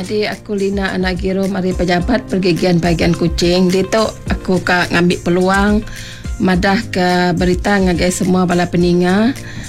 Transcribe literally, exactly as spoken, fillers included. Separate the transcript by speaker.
Speaker 1: Jadi aku Lina Anagiro mari pejabat pergigian bagian Kuching. Dia tu aku ka ngambil peluang madah ke berita ngagai semua bala peninga